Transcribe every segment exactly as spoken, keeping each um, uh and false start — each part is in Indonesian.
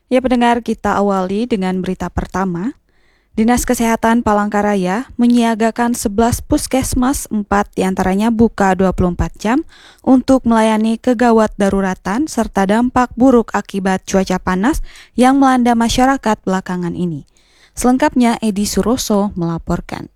Ya pendengar, kita awali dengan berita pertama. Dinas Kesehatan Palangkaraya menyiagakan sebelas puskesmas, empat diantaranya buka dua puluh empat jam untuk melayani kegawat daruratan serta dampak buruk akibat cuaca panas yang melanda masyarakat belakangan ini. Selengkapnya Edi Suroso melaporkan.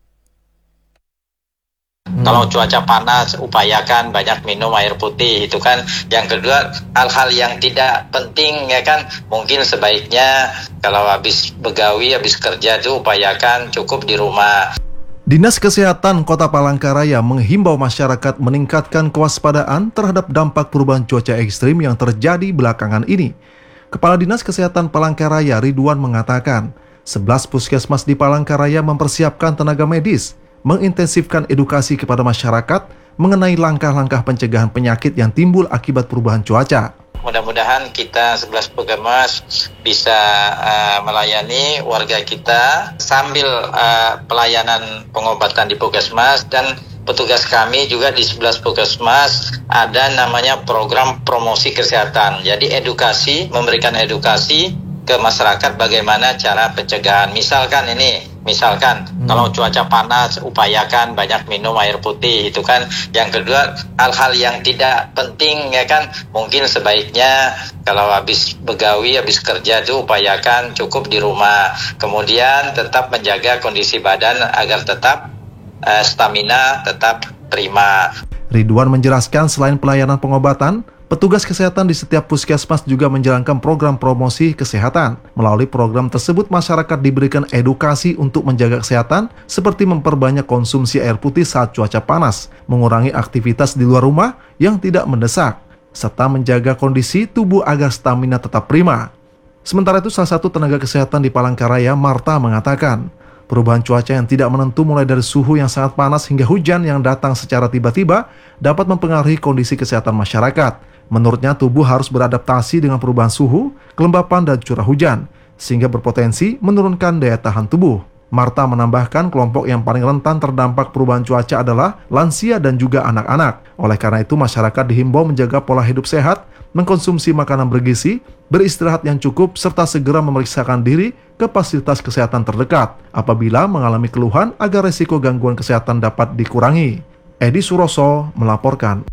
Kalau cuaca panas, upayakan banyak minum air putih. Itu kan. Yang kedua, hal-hal yang tidak penting ya kan, mungkin sebaiknya kalau habis begawi, habis kerja itu upayakan cukup di rumah. Dinas Kesehatan Kota Palangkaraya menghimbau masyarakat meningkatkan kewaspadaan terhadap dampak perubahan cuaca ekstrim yang terjadi belakangan ini. Kepala Dinas Kesehatan Palangkaraya Ridwan mengatakan, sebelas puskesmas di Palangkaraya mempersiapkan tenaga medis, mengintensifkan edukasi kepada masyarakat mengenai langkah-langkah pencegahan penyakit yang timbul akibat perubahan cuaca. Mudah-mudahan kita sebelas puskesmas bisa uh, melayani warga kita sambil uh, pelayanan pengobatan di puskesmas, dan petugas kami juga di sebelas puskesmas ada namanya program promosi kesehatan. Jadi edukasi, memberikan edukasi ke masyarakat bagaimana cara pencegahan. Misalkan ini, misalkan hmm. kalau cuaca panas, upayakan banyak minum air putih. Itu kan. Yang kedua, hal-hal yang tidak penting ya kan, mungkin sebaiknya kalau habis begawi, habis kerja itu upayakan cukup di rumah. Kemudian tetap menjaga kondisi badan agar tetap uh, stamina tetap prima. Ridwan menjelaskan selain pelayanan pengobatan, petugas kesehatan di setiap puskesmas juga menjalankan program promosi kesehatan. Melalui program tersebut, masyarakat diberikan edukasi untuk menjaga kesehatan seperti memperbanyak konsumsi air putih saat cuaca panas, mengurangi aktivitas di luar rumah yang tidak mendesak, serta menjaga kondisi tubuh agar stamina tetap prima. Sementara itu, salah satu tenaga kesehatan di Palangkaraya, Marta, mengatakan, perubahan cuaca yang tidak menentu mulai dari suhu yang sangat panas hingga hujan yang datang secara tiba-tiba dapat mempengaruhi kondisi kesehatan masyarakat. Menurutnya, tubuh harus beradaptasi dengan perubahan suhu, kelembapan, dan curah hujan, sehingga berpotensi menurunkan daya tahan tubuh. Marta menambahkan kelompok yang paling rentan terdampak perubahan cuaca adalah lansia dan juga anak-anak. Oleh karena itu, masyarakat dihimbau menjaga pola hidup sehat, mengkonsumsi makanan bergizi, beristirahat yang cukup, serta segera memeriksakan diri ke fasilitas kesehatan terdekat apabila mengalami keluhan agar resiko gangguan kesehatan dapat dikurangi. Edi Suroso melaporkan.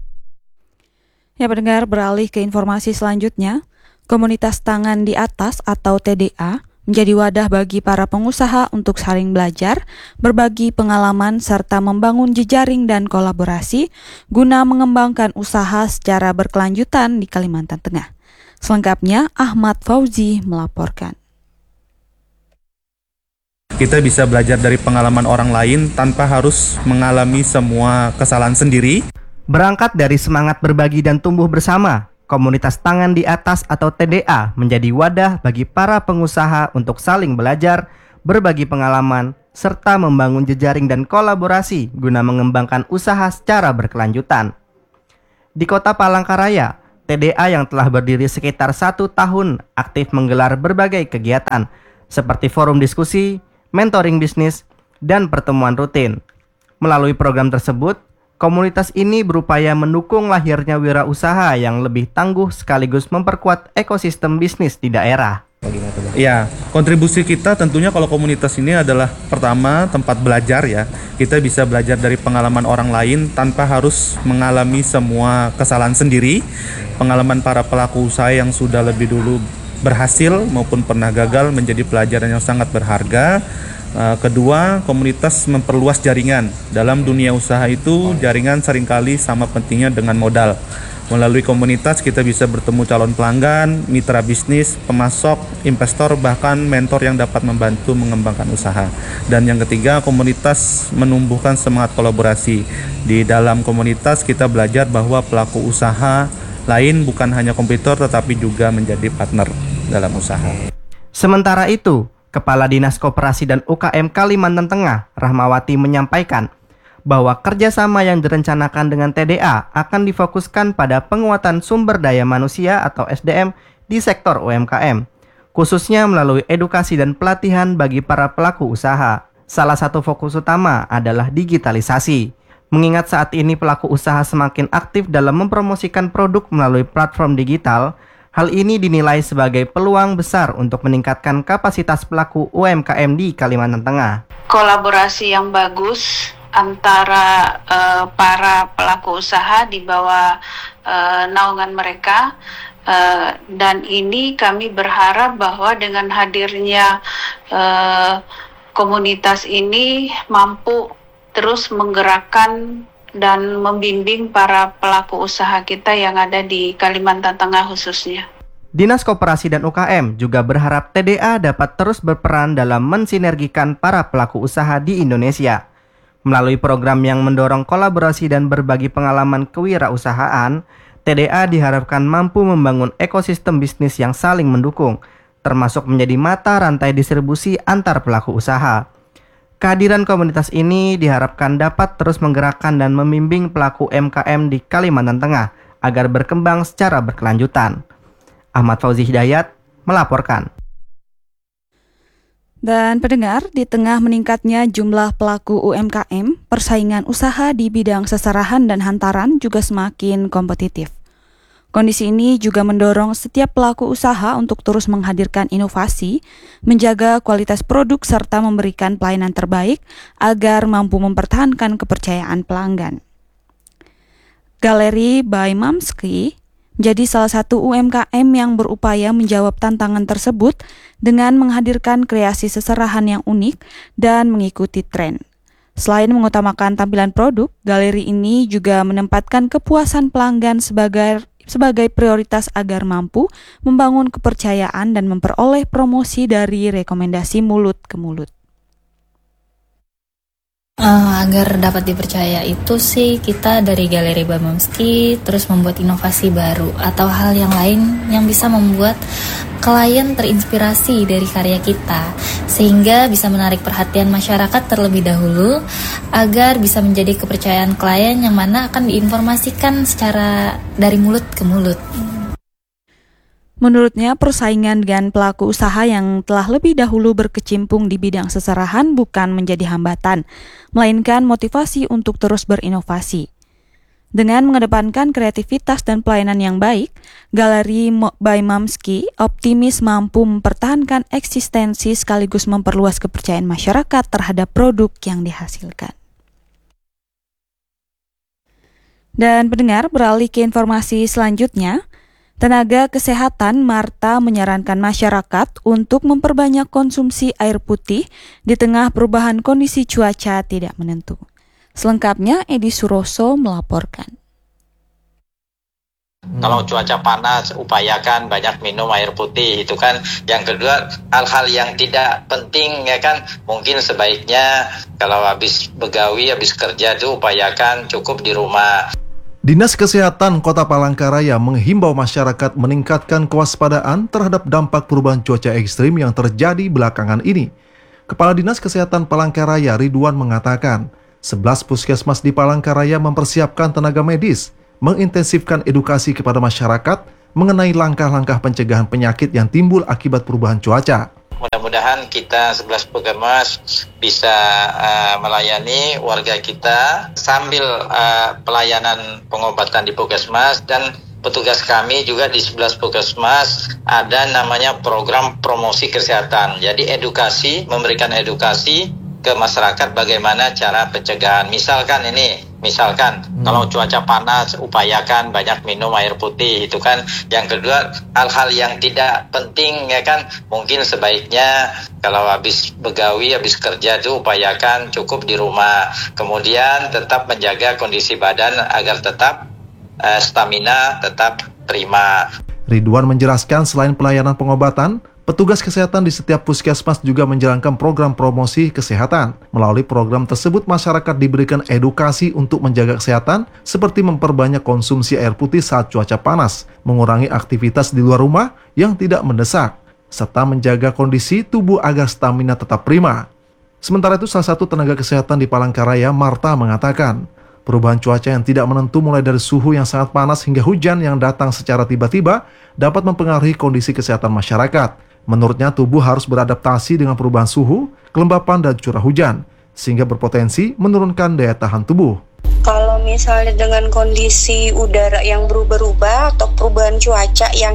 Ya pendengar, beralih ke informasi selanjutnya. Komunitas Tangan di Atas atau T D A menjadi wadah bagi para pengusaha untuk saling belajar, berbagi pengalaman, serta membangun jejaring dan kolaborasi guna mengembangkan usaha secara berkelanjutan di Kalimantan Tengah. Selengkapnya, Ahmad Fauzi melaporkan. Kita bisa belajar dari pengalaman orang lain tanpa harus mengalami semua kesalahan sendiri. Berangkat dari semangat berbagi dan tumbuh bersama, Komunitas Tangan di Atas atau T D A menjadi wadah bagi para pengusaha untuk saling belajar, berbagi pengalaman, serta membangun jejaring dan kolaborasi guna mengembangkan usaha secara berkelanjutan. Di Kota Palangkaraya, T D A yang telah berdiri sekitar satu tahun aktif menggelar berbagai kegiatan seperti forum diskusi, mentoring bisnis, dan pertemuan rutin. Melalui program tersebut, komunitas ini berupaya mendukung lahirnya wirausaha yang lebih tangguh sekaligus memperkuat ekosistem bisnis di daerah. Ya, kontribusi kita tentunya kalau komunitas ini adalah pertama tempat belajar ya. Kita bisa belajar dari pengalaman orang lain tanpa harus mengalami semua kesalahan sendiri. Pengalaman para pelaku usaha yang sudah lebih dulu berhasil maupun pernah gagal menjadi pelajaran yang sangat berharga. Uh, kedua, komunitas memperluas jaringan. Dalam dunia usaha itu, jaringan seringkali sama pentingnya dengan modal. Melalui komunitas kita bisa bertemu calon pelanggan, mitra bisnis, pemasok, investor, bahkan mentor yang dapat membantu mengembangkan usaha. Dan yang ketiga, komunitas menumbuhkan semangat kolaborasi. Di dalam komunitas kita belajar bahwa pelaku usaha lain bukan hanya kompetitor tetapi juga menjadi partner dalam usaha. Sementara itu, Kepala Dinas Koperasi dan U K M Kalimantan Tengah, Rahmawati, menyampaikan bahwa kerjasama yang direncanakan dengan T D A akan difokuskan pada penguatan sumber daya manusia atau S D M di sektor U M K M, khususnya melalui edukasi dan pelatihan bagi para pelaku usaha. Salah satu fokus utama adalah digitalisasi. Mengingat saat ini pelaku usaha semakin aktif dalam mempromosikan produk melalui platform digital, Hal ini dinilai sebagai peluang besar untuk meningkatkan kapasitas pelaku U M K M di Kalimantan Tengah. Kolaborasi yang bagus antara uh, para pelaku usaha di bawah uh, naungan mereka, uh, dan ini kami berharap bahwa dengan hadirnya uh, komunitas ini mampu terus menggerakkan dan membimbing para pelaku usaha kita yang ada di Kalimantan Tengah khususnya. Dinas Koperasi dan U K M juga berharap T D A dapat terus berperan dalam mensinergikan para pelaku usaha di Indonesia. Melalui program yang mendorong kolaborasi dan berbagi pengalaman kewirausahaan, T D A diharapkan mampu membangun ekosistem bisnis yang saling mendukung, termasuk menjadi mata rantai distribusi antar pelaku usaha. Kehadiran komunitas ini diharapkan dapat terus menggerakkan dan membimbing pelaku U M K M di Kalimantan Tengah agar berkembang secara berkelanjutan. Ahmad Fauzi Hidayat melaporkan. Dan pendengar, di tengah meningkatnya jumlah pelaku U M K M, persaingan usaha di bidang seserahan dan hantaran juga semakin kompetitif. Kondisi ini juga mendorong setiap pelaku usaha untuk terus menghadirkan inovasi, menjaga kualitas produk serta memberikan pelayanan terbaik agar mampu mempertahankan kepercayaan pelanggan. Galeri by Mamski menjadi salah satu U M K M yang berupaya menjawab tantangan tersebut dengan menghadirkan kreasi seserahan yang unik dan mengikuti tren. Selain mengutamakan tampilan produk, galeri ini juga menempatkan kepuasan pelanggan sebagai sebagai prioritas agar mampu membangun kepercayaan dan memperoleh promosi dari rekomendasi mulut ke mulut. Uh, agar dapat dipercaya itu sih kita dari Galeri Bamamski terus membuat inovasi baru atau hal yang lain yang bisa membuat klien terinspirasi dari karya kita sehingga bisa menarik perhatian masyarakat terlebih dahulu agar bisa menjadi kepercayaan klien yang mana akan diinformasikan secara dari mulut ke mulut. Menurutnya, persaingan dengan pelaku usaha yang telah lebih dahulu berkecimpung di bidang seserahan bukan menjadi hambatan, melainkan motivasi untuk terus berinovasi. Dengan mengedepankan kreativitas dan pelayanan yang baik, Galeri by Mamski optimis mampu mempertahankan eksistensi sekaligus memperluas kepercayaan masyarakat terhadap produk yang dihasilkan. Dan pendengar, beralih ke informasi selanjutnya. Tenaga Kesehatan Marta menyarankan masyarakat untuk memperbanyak konsumsi air putih di tengah perubahan kondisi cuaca tidak menentu. Selengkapnya, Edi Suroso melaporkan. Kalau cuaca panas, upayakan banyak minum air putih. Itu kan. Yang kedua, hal-hal yang tidak penting ya kan, mungkin sebaiknya kalau habis begawi, habis kerja tuh upayakan cukup di rumah. Dinas Kesehatan Kota Palangkaraya menghimbau masyarakat meningkatkan kewaspadaan terhadap dampak perubahan cuaca ekstrim yang terjadi belakangan ini. Kepala Dinas Kesehatan Palangkaraya Ridwan mengatakan, sebelas puskesmas di Palangkaraya mempersiapkan tenaga medis, mengintensifkan edukasi kepada masyarakat mengenai langkah-langkah pencegahan penyakit yang timbul akibat perubahan cuaca. Mudah-mudahan kita sebelas Puskesmas bisa uh, melayani warga kita sambil uh, pelayanan pengobatan di Puskesmas, dan petugas kami juga di sebelas Puskesmas ada namanya program promosi kesehatan. Jadi edukasi, memberikan edukasi ke masyarakat bagaimana cara pencegahan. Misalkan ini, misalkan hmm. kalau cuaca panas, upayakan banyak minum air putih. Itu kan. Yang kedua, hal-hal yang tidak penting ya kan, mungkin sebaiknya kalau habis begawi, habis kerja itu upayakan cukup di rumah. Kemudian tetap menjaga kondisi badan agar tetap uh, stamina tetap prima. Ridwan menjelaskan selain pelayanan pengobatan, petugas kesehatan di setiap puskesmas juga menjalankan program promosi kesehatan. Melalui program tersebut, masyarakat diberikan edukasi untuk menjaga kesehatan seperti memperbanyak konsumsi air putih saat cuaca panas, mengurangi aktivitas di luar rumah yang tidak mendesak, serta menjaga kondisi tubuh agar stamina tetap prima. Sementara itu, salah satu tenaga kesehatan di Palangkaraya, Marta, mengatakan, perubahan cuaca yang tidak menentu mulai dari suhu yang sangat panas hingga hujan yang datang secara tiba-tiba dapat mempengaruhi kondisi kesehatan masyarakat. Menurutnya, tubuh harus beradaptasi dengan perubahan suhu, kelembapan, dan curah hujan, sehingga berpotensi menurunkan daya tahan tubuh. Kalau misalnya dengan kondisi udara yang berubah-ubah atau perubahan cuaca yang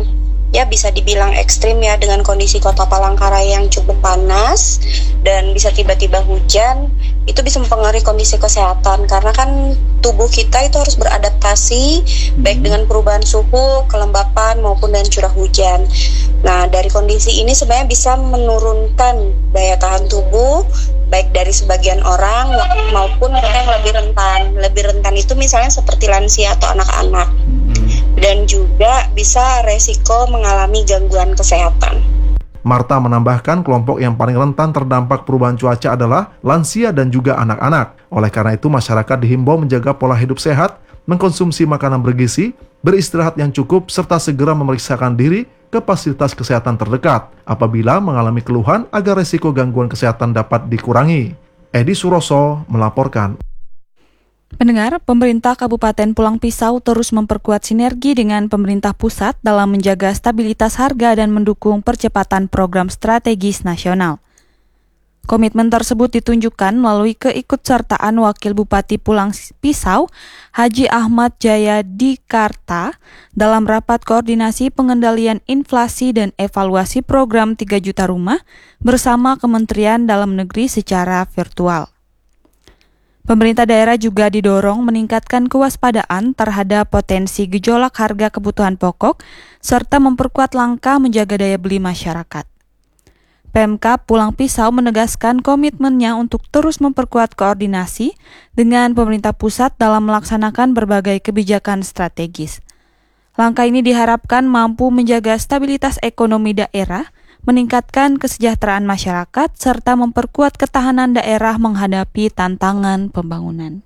ya bisa dibilang ekstrim ya, dengan kondisi Kota Palangkaraya yang cukup panas dan bisa tiba-tiba hujan. Itu bisa mempengaruhi kondisi kesehatan karena kan tubuh kita itu harus beradaptasi hmm. baik dengan perubahan suhu, kelembapan maupun dengan curah hujan. Nah, dari kondisi ini sebenarnya bisa menurunkan daya tahan tubuh baik dari sebagian orang maupun mereka yang lebih rentan. Lebih rentan itu misalnya seperti lansia atau anak-anak. Dan juga bisa resiko mengalami gangguan kesehatan. Marta menambahkan kelompok yang paling rentan terdampak perubahan cuaca adalah lansia dan juga anak-anak. Oleh karena itu masyarakat dihimbau menjaga pola hidup sehat, mengkonsumsi makanan bergizi, beristirahat yang cukup, serta segera memeriksakan diri ke fasilitas kesehatan terdekat apabila mengalami keluhan agar resiko gangguan kesehatan dapat dikurangi. Edi Suroso melaporkan. Pendengar, pemerintah Kabupaten Pulang Pisau terus memperkuat sinergi dengan pemerintah pusat dalam menjaga stabilitas harga dan mendukung percepatan program strategis nasional. Komitmen tersebut ditunjukkan melalui keikutsertaan Wakil Bupati Pulang Pisau, Haji Ahmad Jaya Dikarta, dalam rapat koordinasi pengendalian inflasi dan evaluasi program tiga juta rumah bersama Kementerian Dalam Negeri secara virtual. Pemerintah daerah juga didorong meningkatkan kewaspadaan terhadap potensi gejolak harga kebutuhan pokok serta memperkuat langkah menjaga daya beli masyarakat. Pemkab Pulang Pisau menegaskan komitmennya untuk terus memperkuat koordinasi dengan pemerintah pusat dalam melaksanakan berbagai kebijakan strategis. Langkah ini diharapkan mampu menjaga stabilitas ekonomi daerah, meningkatkan kesejahteraan masyarakat, serta memperkuat ketahanan daerah menghadapi tantangan pembangunan.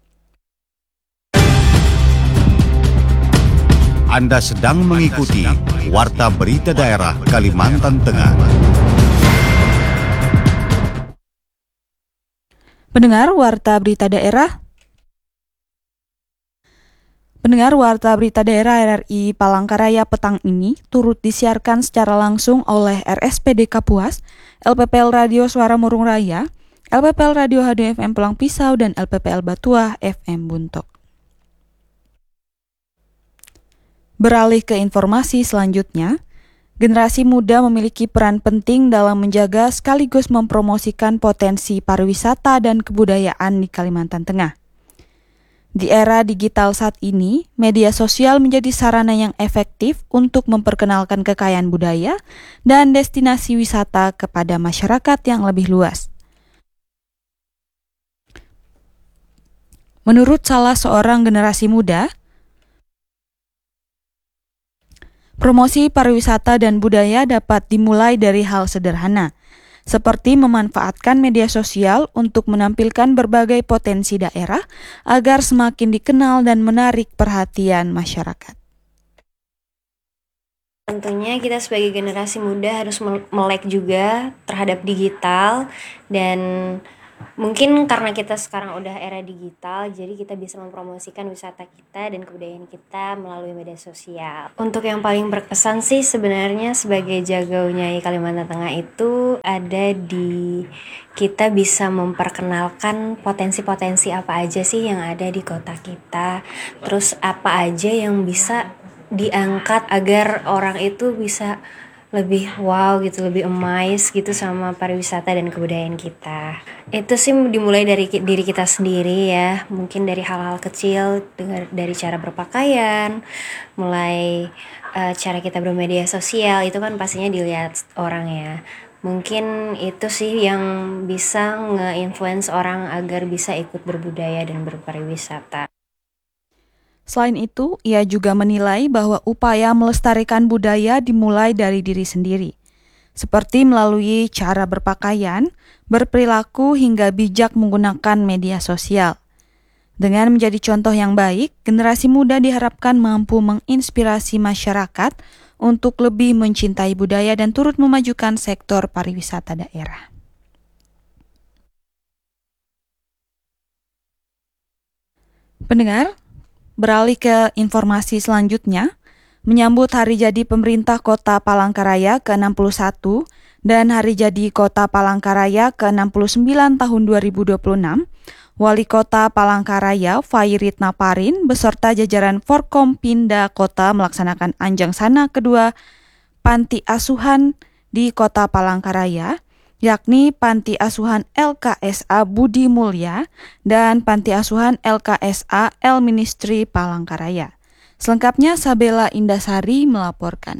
Anda sedang mengikuti Warta Berita Daerah Kalimantan Tengah. Pendengar Warta Berita Daerah Pendengar Warta Berita Daerah R R I Palangkaraya petang ini turut disiarkan secara langsung oleh R S P D Kapuas, L P P L Radio Suara Murung Raya, L P P L Radio H D F M Pulang Pisau, dan L P P L Batuah F M Buntok. Beralih ke informasi selanjutnya, generasi muda memiliki peran penting dalam menjaga sekaligus mempromosikan potensi pariwisata dan kebudayaan di Kalimantan Tengah. Di era digital saat ini, media sosial menjadi sarana yang efektif untuk memperkenalkan kekayaan budaya dan destinasi wisata kepada masyarakat yang lebih luas. Menurut salah seorang generasi muda, promosi pariwisata dan budaya dapat dimulai dari hal sederhana, seperti memanfaatkan media sosial untuk menampilkan berbagai potensi daerah agar semakin dikenal dan menarik perhatian masyarakat. Tentunya kita sebagai generasi muda harus melek juga terhadap digital, dan mungkin karena kita sekarang udah era digital, jadi kita bisa mempromosikan wisata kita dan kebudayaan kita melalui media sosial. Untuk yang paling berkesan sih sebenarnya sebagai Jagau Nyai Kalimantan Tengah itu ada di kita bisa memperkenalkan potensi-potensi apa aja sih yang ada di kota kita, terus apa aja yang bisa diangkat agar orang itu bisa lebih wow gitu, lebih amazed gitu sama pariwisata dan kebudayaan kita. Itu sih dimulai dari diri kita sendiri ya, mungkin dari hal-hal kecil, dari cara berpakaian, mulai uh, cara kita bermedia sosial, itu kan pastinya dilihat orang ya. Mungkin itu sih yang bisa nge-influence orang agar bisa ikut berbudaya dan berpariwisata. Selain itu, ia juga menilai bahwa upaya melestarikan budaya dimulai dari diri sendiri, seperti melalui cara berpakaian, berperilaku, hingga bijak menggunakan media sosial. Dengan menjadi contoh yang baik, generasi muda diharapkan mampu menginspirasi masyarakat untuk lebih mencintai budaya dan turut memajukan sektor pariwisata daerah. Pendengar, beralih ke informasi selanjutnya, menyambut Hari Jadi Pemerintah Kota Palangkaraya ke enam puluh satu dan Hari Jadi Kota Palangkaraya ke enam puluh sembilan tahun dua ribu dua puluh enam, Wali Kota Palangkaraya Fairit Naparin beserta jajaran Forkompinda Kota melaksanakan Anjang Sana kedua panti asuhan di Kota Palangkaraya, yakni Panti Asuhan L K S A Budi Mulya dan Panti Asuhan L K S A El Ministri Palangkaraya. Selengkapnya Sabela Indasari melaporkan.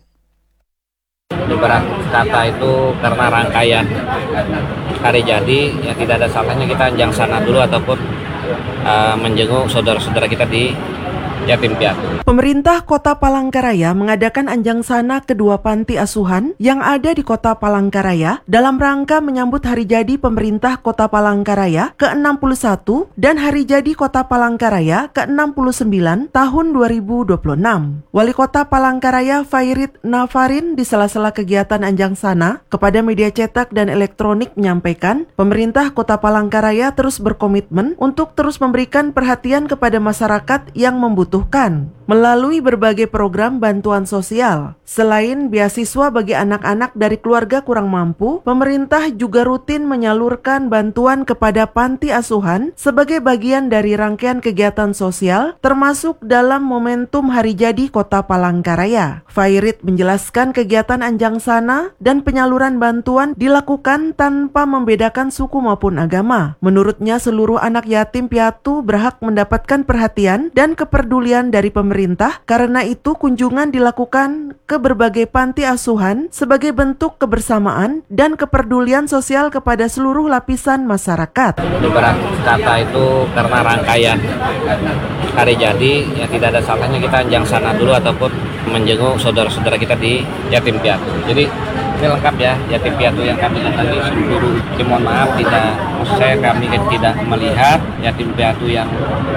Ibarat kata itu karena rangkaian hari jadi, ya tidak ada salahnya kita anjang sana dulu ataupun uh, menjenguk saudara-saudara kita di yatim piatu. Pemerintah Kota Palangkaraya mengadakan anjang sana kedua panti asuhan yang ada di Kota Palangkaraya dalam rangka menyambut hari jadi pemerintah Kota Palangkaraya ke enam puluh satu dan hari jadi Kota Palangkaraya ke enam puluh sembilan tahun dua ribu dua puluh enam. Wali Kota Palangkaraya Fairit Nafarin di sela-sela kegiatan anjang sana kepada media cetak dan elektronik menyampaikan, pemerintah Kota Palangkaraya terus berkomitmen untuk terus memberikan perhatian kepada masyarakat yang membutuhkan melalui berbagai program bantuan sosial. Selain beasiswa bagi anak-anak dari keluarga kurang mampu, pemerintah juga rutin menyalurkan bantuan kepada panti asuhan sebagai bagian dari rangkaian kegiatan sosial termasuk dalam momentum hari jadi Kota Palangkaraya. Fairit menjelaskan kegiatan anjang sana dan penyaluran bantuan dilakukan tanpa membedakan suku maupun agama. Menurutnya seluruh anak yatim piatu berhak mendapatkan perhatian dan kepedulian dari pemerintah, karena itu kunjungan dilakukan ke berbagai panti asuhan sebagai bentuk kebersamaan dan kepedulian sosial kepada seluruh lapisan masyarakat. Ibarat kata itu karena rangkaian hari jadi, ya tidak ada salahnya kita anjang sana dulu ataupun menjenguk saudara-saudara kita di yatim piatu. Jadi ini lengkap ya, yatim piatu yang kami datangi seluruh. Jadi mohon maaf, tidak, maksud saya kami tidak melihat yatim piatu yang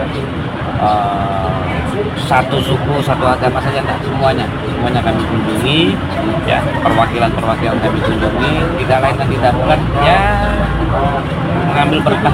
uh, satu suku, satu agama saja, enggak, semuanya semuanya kami kunjungi, ya, perwakilan-perwakilan kami kunjungi, tidak lain dan tidak bukan, ya, mengambil berkah.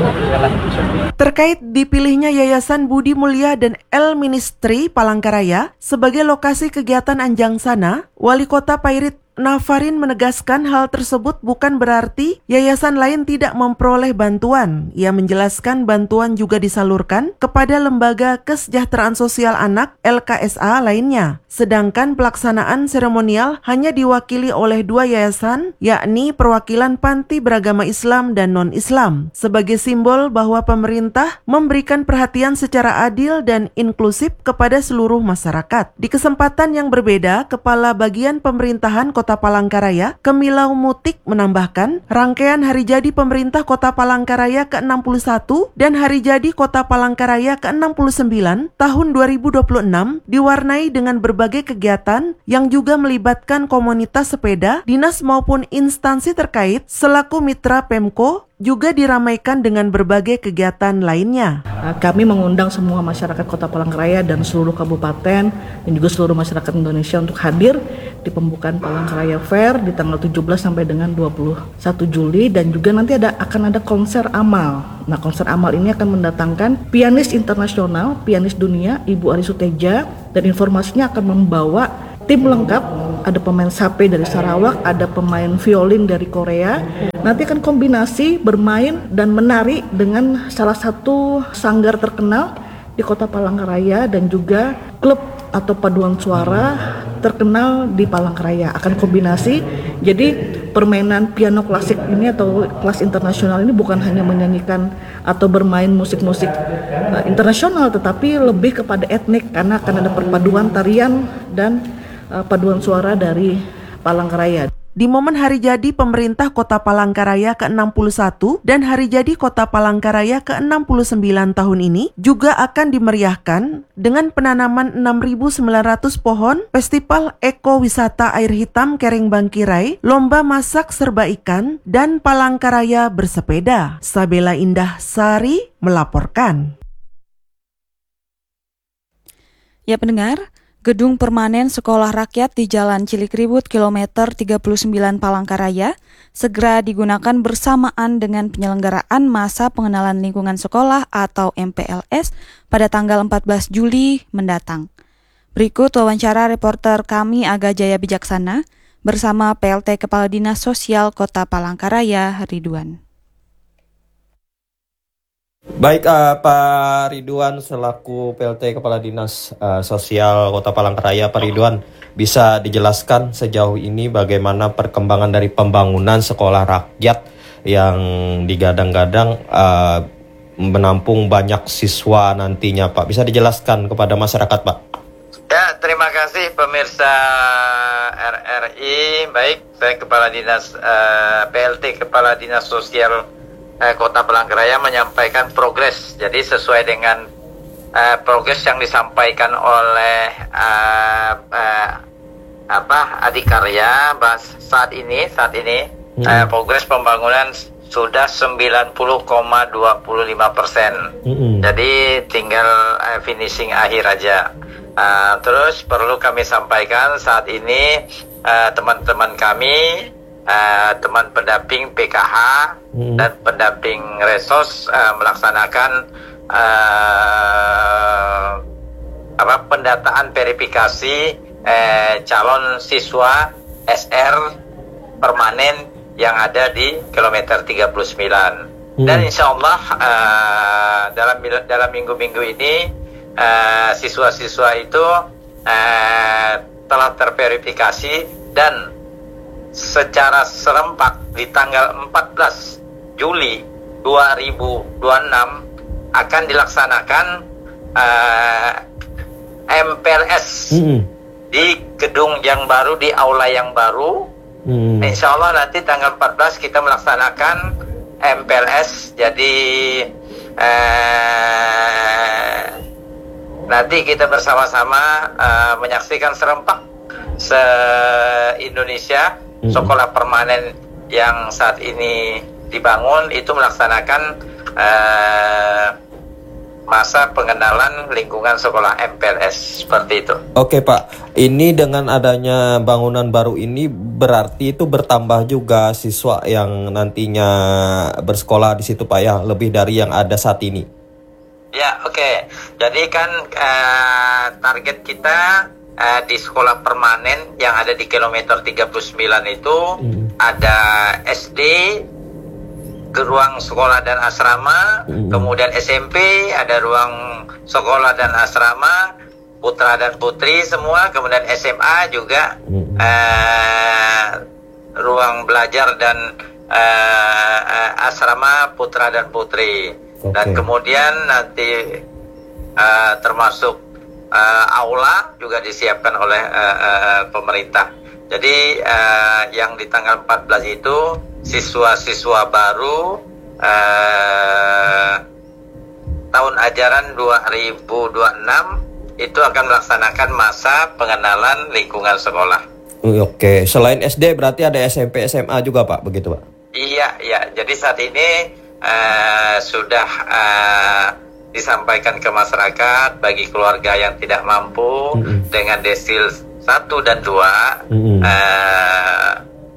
Terkait dipilihnya Yayasan Budi Mulya dan El Ministri Palangkaraya sebagai lokasi kegiatan anjang sana, Wali Kota Fairit Nafarin menegaskan hal tersebut bukan berarti yayasan lain tidak memperoleh bantuan. Ia menjelaskan bantuan juga disalurkan kepada Lembaga Kesejahteraan Sosial Anak L K S A lainnya. Sedangkan pelaksanaan seremonial hanya diwakili oleh dua yayasan, yakni perwakilan panti beragama Islam dan non-Islam, sebagai simbol bahwa pemerintah memberikan perhatian secara adil dan inklusif kepada seluruh masyarakat. Di kesempatan yang berbeda, Kepala Bagian Pemerintahan Kota Kota Palangkaraya, Kemilau Mutik menambahkan, rangkaian hari jadi pemerintah Kota Palangkaraya ke enam puluh satu dan hari jadi Kota Palangkaraya ke enam puluh sembilan tahun dua ribu dua puluh enam diwarnai dengan berbagai kegiatan yang juga melibatkan komunitas sepeda, dinas maupun instansi terkait selaku mitra Pemko, juga diramaikan dengan berbagai kegiatan lainnya. Kami mengundang semua masyarakat Kota Palangkaraya dan seluruh kabupaten dan juga seluruh masyarakat Indonesia untuk hadir di pembukaan Palangkaraya Fair di tanggal tujuh belas sampai dengan dua puluh satu Juli, dan juga nanti ada akan ada konser amal. Nah, konser amal ini akan mendatangkan pianis internasional, pianis dunia, Ibu Ari Suteja, dan informasinya akan membawa tim lengkap, ada pemain sape dari Sarawak, ada pemain violin dari Korea. Nanti akan kombinasi bermain dan menari dengan salah satu sanggar terkenal di Kota Palangkaraya dan juga klub atau paduan suara terkenal di Palangkaraya. Akan kombinasi, jadi permainan piano klasik ini atau kelas internasional ini bukan hanya menyanyikan atau bermain musik-musik uh, internasional, tetapi lebih kepada etnik, karena akan ada perpaduan tarian dan uh, paduan suara dari Palangkaraya. Di momen hari jadi pemerintah Kota Palangkaraya ke enam puluh satu dan hari jadi Kota Palangkaraya ke enam puluh sembilan tahun ini juga akan dimeriahkan dengan penanaman enam ribu sembilan ratus pohon, festival ekowisata air hitam Kering Bangkirai, lomba masak serba ikan, dan Palangkaraya bersepeda. Sabela Indah Sari melaporkan. Ya pendengar, Gedung Permanen Sekolah Rakyat di Jalan Cilikriwut kilometer tiga puluh sembilan Palangkaraya segera digunakan bersamaan dengan penyelenggaraan masa pengenalan lingkungan sekolah atau M P L S pada tanggal empat belas Juli mendatang. Berikut wawancara reporter kami Aga Jaya Bijaksana bersama P L T Kepala Dinas Sosial Kota Palangkaraya, Ridwan. Baik, uh, Pak Ridwan selaku P L T Kepala Dinas uh, Sosial Kota Palangkaraya, Pak Ridwan bisa dijelaskan sejauh ini bagaimana perkembangan dari pembangunan sekolah rakyat yang digadang-gadang uh, menampung banyak siswa nantinya, Pak. Bisa dijelaskan kepada masyarakat, Pak? Ya, terima kasih pemirsa R R I. Baik, saya Kepala Dinas uh, P L T Kepala Dinas Sosial uh, Kota Palangkaraya menyampaikan progres. Jadi sesuai dengan uh, progres yang disampaikan oleh uh, uh, apa Adikarya bahas saat ini saat ini hmm. uh, progres pembangunan sudah sembilan puluh koma dua lima persen. Hmm. Jadi tinggal uh, finishing akhir aja. Uh, terus perlu kami sampaikan saat ini uh, teman-teman kami, uh, teman pendamping P K H hmm. dan pendamping Resos uh, melaksanakan uh, apa pendataan verifikasi uh, calon siswa S R permanen yang ada di kilometer tiga puluh sembilan. Hmm. Dan insya Allah uh, dalam dalam minggu-minggu ini Uh, siswa-siswa itu uh, telah terverifikasi dan secara serempak di tanggal empat belas Juli dua ribu dua puluh enam akan dilaksanakan uh, M P L S mm-hmm. di gedung yang baru, di aula yang baru. Mm-hmm. Insya Allah nanti tanggal empat belas kita melaksanakan M P L S. Jadi uh, nanti kita bersama-sama uh, menyaksikan serempak se-Indonesia mm-hmm. sekolah permanen yang saat ini dibangun itu melaksanakan uh, masa pengenalan lingkungan sekolah M P L S seperti itu. Oke, Pak, ini dengan adanya bangunan baru ini berarti itu bertambah juga siswa yang nantinya bersekolah di situ, Pak, ya, lebih dari yang ada saat ini. Ya, oke. Okay. Jadi kan uh, target kita uh, di sekolah permanen yang ada di kilometer tiga puluh sembilan itu hmm. ada S D, ruang sekolah dan asrama, hmm. kemudian S M P, ada ruang sekolah dan asrama, putra dan putri semua, kemudian S M A juga, hmm. uh, ruang belajar dan uh, uh, asrama putra dan putri. Okay. Dan kemudian nanti uh, termasuk uh, aula juga disiapkan oleh uh, uh, pemerintah. Jadi uh, yang di tanggal empat belas itu siswa-siswa baru uh, tahun ajaran dua ribu dua puluh enam itu akan melaksanakan masa pengenalan lingkungan sekolah. Oke, selain S D berarti ada S M P, S M A juga, Pak, begitu, Pak? Iya, iya. Jadi saat ini Uh, sudah uh, disampaikan ke masyarakat bagi keluarga yang tidak mampu mm-hmm. dengan desil satu dan dua mm-hmm. uh,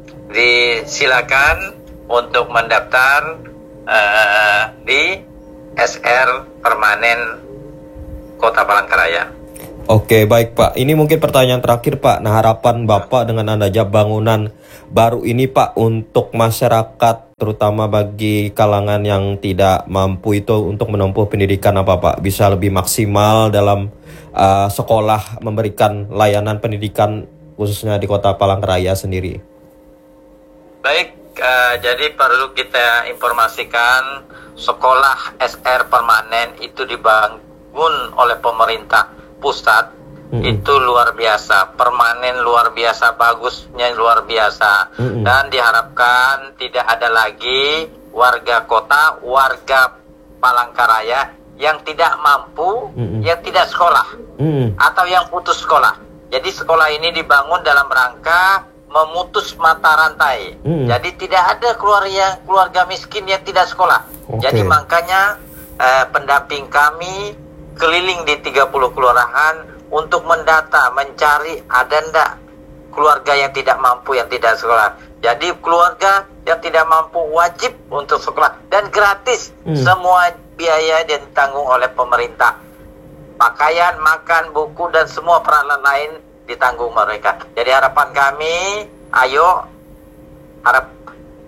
disilakan untuk mendaftar uh, di S R permanen Kota Palangkaraya. Oke, baik, Pak. Ini mungkin pertanyaan terakhir, Pak. Nah, harapan Bapak dengan adanya bangunan baru ini, Pak, untuk masyarakat, terutama bagi kalangan yang tidak mampu itu untuk menempuh pendidikan apa, Pak? Bisa lebih maksimal dalam uh, sekolah memberikan layanan pendidikan khususnya di Kota Palangkaraya sendiri. Baik, uh, jadi perlu kita informasikan sekolah S R permanen itu dibangun oleh pemerintah pusat. Mm-hmm. Itu luar biasa, permanen luar biasa, bagusnya luar biasa. Mm-hmm. Dan diharapkan tidak ada lagi warga kota, warga Palangkaraya yang tidak mampu, mm-hmm. yang tidak sekolah, mm-hmm. atau yang putus sekolah. Jadi sekolah ini dibangun dalam rangka memutus mata rantai. Mm-hmm. Jadi tidak ada keluarga keluarga miskin yang tidak sekolah. Okay. Jadi makanya eh, pendamping kami keliling di tiga puluh kelurahan untuk mendata, mencari ada ndak keluarga yang tidak mampu, yang tidak sekolah. Jadi keluarga yang tidak mampu wajib untuk sekolah dan gratis. Hmm. Semua biaya ditanggung oleh pemerintah. Pakaian, makan, buku dan semua peralatan lain ditanggung mereka. Jadi harapan kami, ayo harap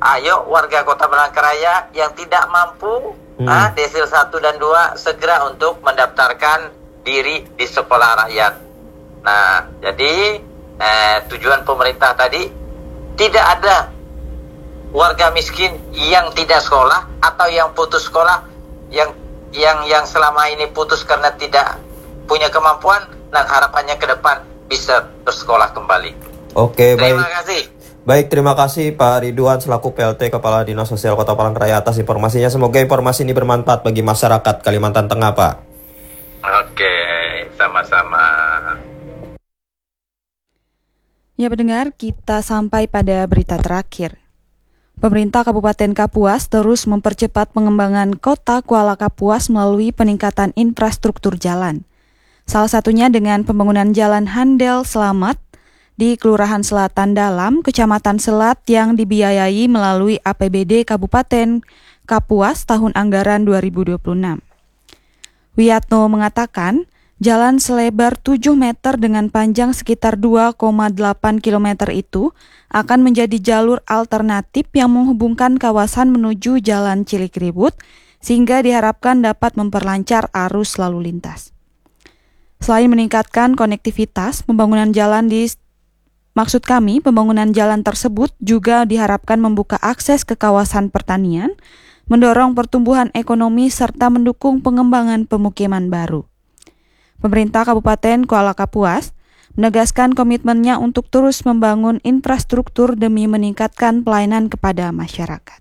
ayo warga Kota Palangkaraya yang tidak mampu hmm. ah, desil satu dan dua segera untuk mendaftarkan diri di sekolah rakyat. Nah, jadi eh, tujuan pemerintah tadi tidak ada warga miskin yang tidak sekolah atau yang putus sekolah, yang yang yang selama ini putus karena tidak punya kemampuan, dan harapannya ke depan bisa bersekolah kembali. Oke, baik. Terima kasih. Baik, terima kasih Pak Ridwan selaku P L T Kepala Dinas Sosial Kota Palangkaraya atas informasinya. Semoga informasi ini bermanfaat bagi masyarakat Kalimantan Tengah, Pak. Oke, sama-sama. Ya pendengar, kita sampai pada berita terakhir. Pemerintah Kabupaten Kapuas terus mempercepat pengembangan kota Kuala Kapuas melalui peningkatan infrastruktur jalan. Salah satunya dengan pembangunan Jalan Handel Selamat di Kelurahan Selatan Dalam, Kecamatan Selat yang dibiayai melalui A P B D Kabupaten Kapuas tahun anggaran dua ribu dua puluh enam. Wiyatno mengatakan, jalan selebar tujuh meter dengan panjang sekitar dua koma delapan kilometer itu akan menjadi jalur alternatif yang menghubungkan kawasan menuju Jalan Cilikriwut sehingga diharapkan dapat memperlancar arus lalu lintas. Selain meningkatkan konektivitas, pembangunan jalan di Maksud kami, pembangunan jalan tersebut juga diharapkan membuka akses ke kawasan pertanian, mendorong pertumbuhan ekonomi serta mendukung pengembangan pemukiman baru. Pemerintah Kabupaten Kuala Kapuas menegaskan komitmennya untuk terus membangun infrastruktur demi meningkatkan pelayanan kepada masyarakat.